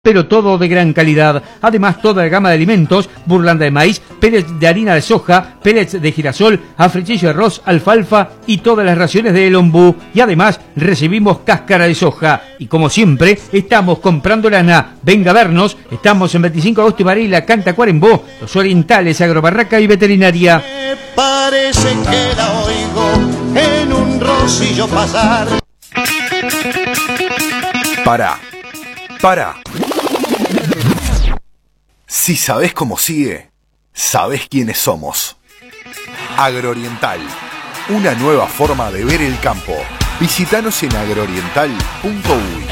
pero todo de gran calidad. Además, toda la gama de alimentos, burlanda de maíz, pellets de harina de soja, pellets de girasol, africhillo de arroz, alfalfa y todas las raciones de El Ombú. Y además, recibimos cáscara de soja. Y como siempre, estamos comprando lana. Venga a vernos, estamos en 25 de agosto y Varela, Tacuarembó, Los Orientales, Agrobarraca y Veterinaria. Me parece que la oigo en un rocillo pasar. Para. Si sabés cómo sigue, sabés quiénes somos. Agrooriental, una nueva forma de ver el campo. Visítanos en agrooriental.uy.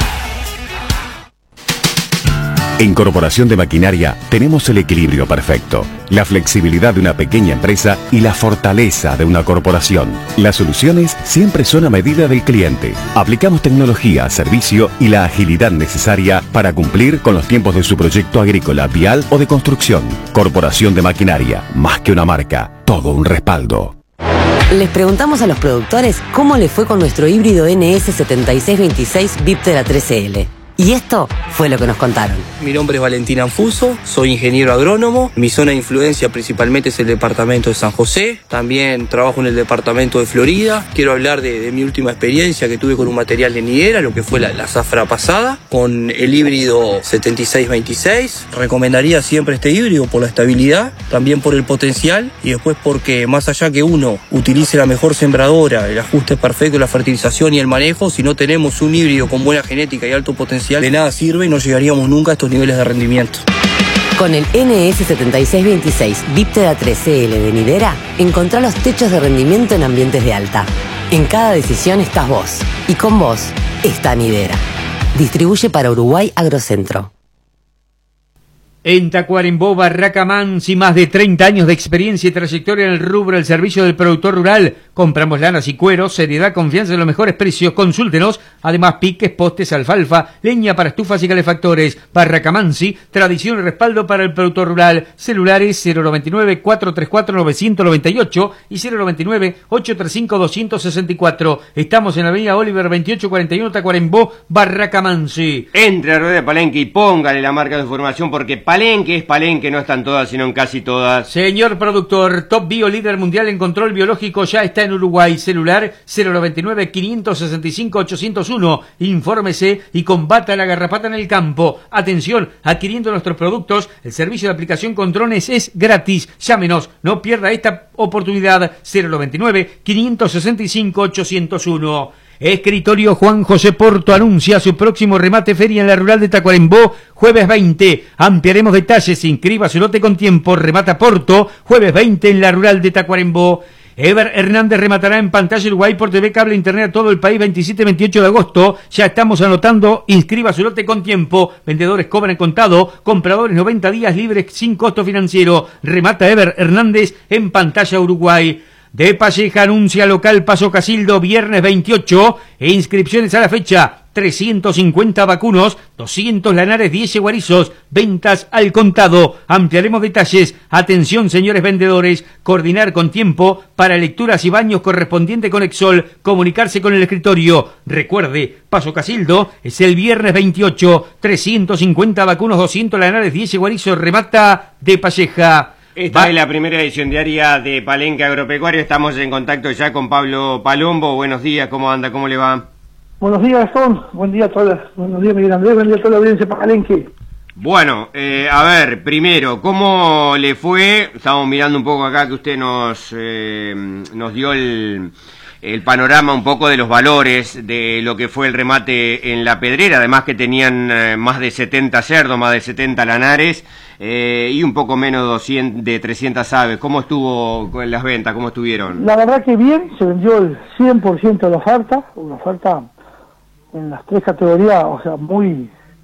En Corporación de Maquinaria tenemos el equilibrio perfecto, la flexibilidad de una pequeña empresa y la fortaleza de una corporación. Las soluciones siempre son a medida del cliente. Aplicamos tecnología, servicio y la agilidad necesaria para cumplir con los tiempos de su proyecto agrícola, vial o de construcción. Corporación de Maquinaria, más que una marca, todo un respaldo. Les preguntamos a los productores cómo les fue con nuestro híbrido NS7626 Viptera 13L. Y esto fue lo que nos contaron. Mi nombre es Valentín Anfuso, soy ingeniero agrónomo. Mi zona de influencia principalmente es el departamento de San José. También trabajo en el departamento de Florida. Quiero hablar de mi última experiencia que tuve con un material de nidera, lo que fue la zafra pasada, con el híbrido 7626. Recomendaría siempre este híbrido por la estabilidad, también por el potencial y después porque más allá que uno utilice la mejor sembradora, el ajuste perfecto, la fertilización y el manejo, si no tenemos un híbrido con buena genética y alto potencial, de nada sirve y no llegaríamos nunca a estos niveles de rendimiento. Con el NS7626 Viptera 13L de nidera, encontrá los techos de rendimiento en ambientes de alta. En cada decisión estás vos, y con vos está Nidera. Distribuye para Uruguay Agrocentro. En Tacuarembó, Barraca Mansi, más de 30 años de experiencia y trayectoria en el rubro del servicio del productor rural. Compramos lanas y cueros, seriedad, confianza en los mejores precios. Consúltenos. Además, piques, postes, alfalfa, leña para estufas y calefactores. Barraca Mansi, tradición y respaldo para el productor rural. Celulares 099-434-998 y 099-835-264. Estamos en la avenida Oliver 2841, Tacuarembó, Barraca Mansi. Entre a Rueda Palenque y póngale la marca de información porque Palenque es Palenque, no están todas, sino en casi todas. Señor productor, Top Bio, líder mundial en control biológico, ya está en Uruguay. Celular 099-565-801. Infórmese y combata la garrapata en el campo. Atención, adquiriendo nuestros productos, el servicio de aplicación con drones es gratis. Llámenos, no pierda esta oportunidad. 099-565-801. Escritorio Juan José Porto anuncia su próximo remate feria en la rural de Tacuarembó, jueves 20. Ampliaremos detalles, inscriba su lote con tiempo. Remata Porto, jueves 20 en la rural de Tacuarembó. Ever Hernández rematará en pantalla Uruguay por TV, cable, internet a todo el país 27-28 de agosto. Ya estamos anotando, inscriba su lote con tiempo. Vendedores cobran contado, compradores 90 días libres sin costo financiero. Remata Ever Hernández en pantalla Uruguay. De Palleja anuncia local Paso Casildo, viernes 28, e inscripciones a la fecha, 350 vacunos, 200 lanares, 10 yeguarizos, ventas al contado. Ampliaremos detalles. Atención, señores vendedores, coordinar con tiempo para lecturas y baños correspondiente con Exol, comunicarse con el escritorio. Recuerde, Paso Casildo es el viernes 28, 350 vacunos, 200 lanares, 10 yeguarizos, remata De Palleja. Esta es la primera edición diaria de Palenque Agropecuario. Estamos en contacto ya con Pablo Palombo. Buenos días, ¿cómo anda? ¿Cómo le va? Buenos días, Gastón. Buen día a todas. Buenos días, Miguel Andrés. Buen día a toda la audiencia de Palenque. Bueno, a ver, primero, ¿cómo le fue? Estamos mirando un poco acá que usted nos dio el panorama un poco de los valores de lo que fue el remate en La Pedrera, además que tenían más de 70 cerdos, más de 70 lanares y un poco menos de 300 aves. ¿Cómo estuvo con las ventas? ¿Cómo estuvieron? La verdad que bien, se vendió el 100% de la oferta, una oferta en las tres categorías, o sea, muy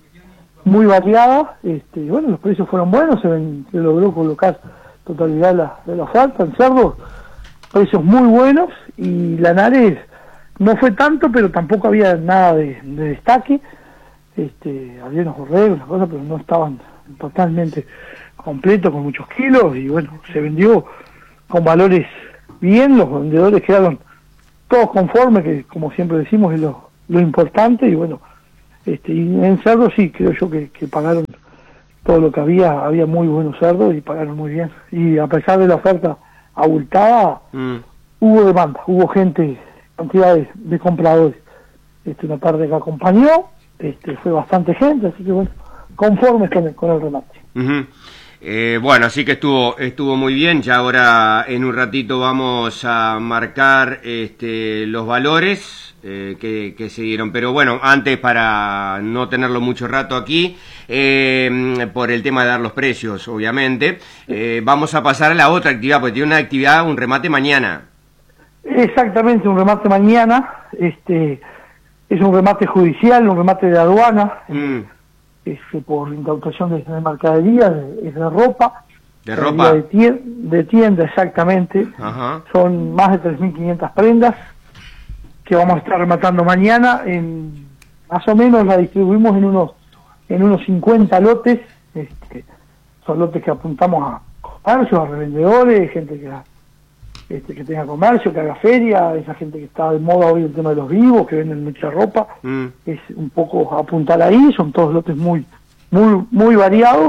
variada. Bueno, los precios fueron buenos, se logró colocar totalidad de la oferta en cerdos, precios muy buenos, y lanares no fue tanto, pero tampoco había nada de destaque. Había unos borregos, unas cosas, pero no estaban totalmente completos, con muchos kilos, y bueno, se vendió con valores bien, los vendedores quedaron todos conformes, que como siempre decimos es lo importante, y bueno, Y en cerdo sí, creo yo que pagaron todo lo que había muy buenos cerdos y pagaron muy bien. Y a pesar de la oferta abultada, hubo demanda, hubo gente, cantidad de compradores. Una tarde que acompañó, fue bastante gente, así que bueno, conformes con el remate. Bueno, así que estuvo muy bien. Ya ahora en un ratito vamos a marcar los valores que se dieron, pero bueno, antes, para no tenerlo mucho rato aquí, por el tema de dar los precios, obviamente, vamos a pasar a la otra actividad, porque tiene una actividad, un remate mañana. Exactamente, un remate mañana. Es un remate judicial, un remate de aduana, por incautación de mercadería, es de ropa. ¿De ropa? De tienda, exactamente. Ajá. Son más de 3.500 prendas que vamos a estar rematando mañana. Más o menos la distribuimos en unos 50 lotes. Son lotes que apuntamos a comercios, a revendedores, gente que tenga comercio, que haga feria, esa gente que está de moda hoy el tema de los vivos, que venden mucha ropa. Es un poco apuntar ahí. Son todos lotes muy variados.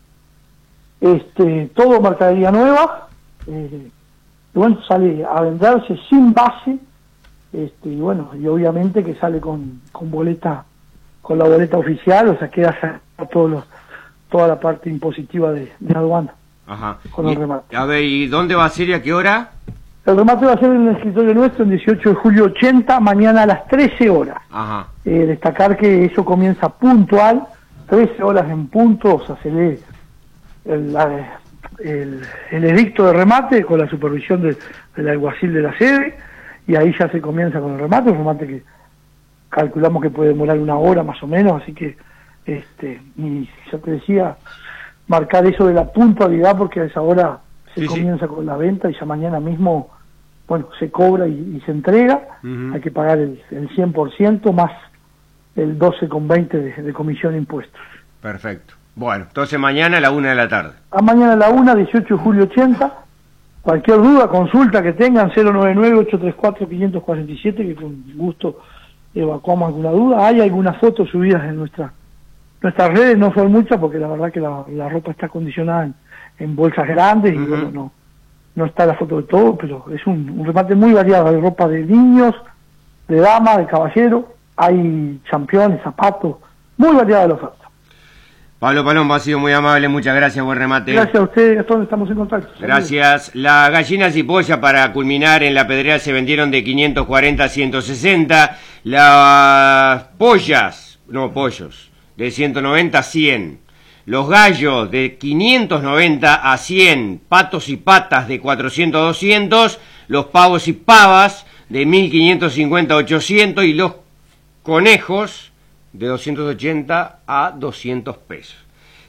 Todo mercadería nueva. Y bueno, sale a venderse sin base. Y bueno, y obviamente que sale con boleta, con la boleta oficial, o sea, queda toda la parte impositiva de aduana. Ajá. Con el remate. A ver, ¿y dónde va a ser y a qué hora? El remate va a ser en el escritorio nuestro, en 18 de julio 80, mañana a las 13 horas. Ajá. Destacar que eso comienza puntual, 13 horas en punto, o sea, se lee el edicto de remate con la supervisión del alguacil de la sede, y ahí ya se comienza con el remate, un remate que calculamos que puede demorar 1 hora más o menos, así que, y ya te decía, marcar eso de la puntualidad, porque a esa hora se comienza con la venta y ya mañana mismo, bueno, se cobra y se entrega. Hay que pagar el 100% más el 12,20 de comisión e impuestos. Perfecto. Bueno, entonces mañana a la 1 de la tarde. A mañana a la 1, 18 de julio 80. Cualquier duda, consulta que tengan, 099-834-547, que con gusto evacuamos alguna duda. Hay algunas fotos subidas en nuestras redes, no son muchas, porque la verdad que la ropa está acondicionada en bolsas grandes, y bueno, no está la foto de todo, pero es un remate muy variado. Hay ropa de niños, de dama, de caballero, hay championes, zapatos, muy variada la oferta. Pablo Palombo, ha sido muy amable, muchas gracias, buen remate. Gracias a ustedes, Gastón, estamos en contacto. Gracias. Las gallinas y pollas, para culminar, en la Pedregal se vendieron de 540 a 160, las pollos, de 190 a 100, los gallos de 590 a 100, patos y patas de 400 a 200, los pavos y pavas de 1550 a 800, y los conejos de 280 a 200 pesos.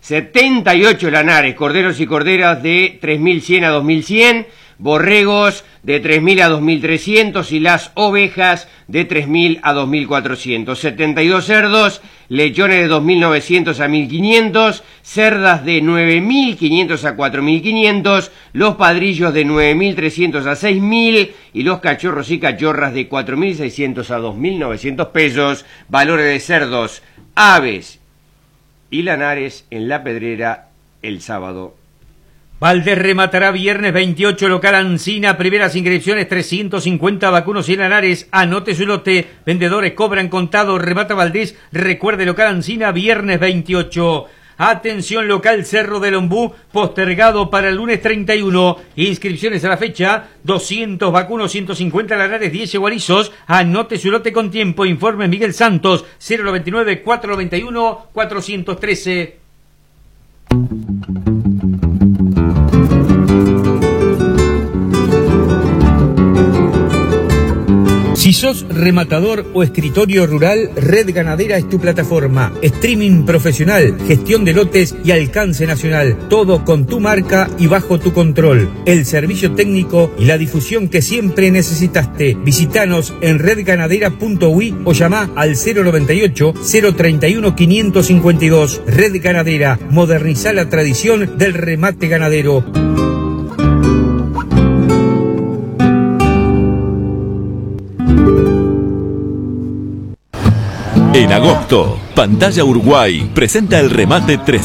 78 lanares, corderos y corderas de 3.100 a 2.100, borregos de 3.000 a 2.300 y las ovejas de 3.000 a 2.400. 72 cerdos, lechones de 2.900 a 1.500, cerdas de 9.500 a 4.500, los padrillos de 9.300 a 6.000 y los cachorros y cachorras de 4.600 a 2.900 pesos. Valores de cerdos, aves y lanares en La Pedrera el sábado. Valdés rematará viernes 28, local Ancina, primeras inscripciones 350 vacunos y lanares, anote su lote, vendedores cobran contado, remata Valdés, recuerde local Ancina, viernes 28. Atención, local Cerro del Ombú, postergado para el lunes 31, inscripciones a la fecha, 200 vacunos, 150 lanares, 10 guarizos, anote su lote con tiempo, informe Miguel Santos, 099-491-413. Si sos rematador o escritorio rural, Red Ganadera es tu plataforma. Streaming profesional, gestión de lotes y alcance nacional. Todo con tu marca y bajo tu control. El servicio técnico y la difusión que siempre necesitaste. Visítanos en redganadera.ui o llama al 098-031-552. Red Ganadera. Moderniza la tradición del remate ganadero. En agosto, Pantalla Uruguay presenta el remate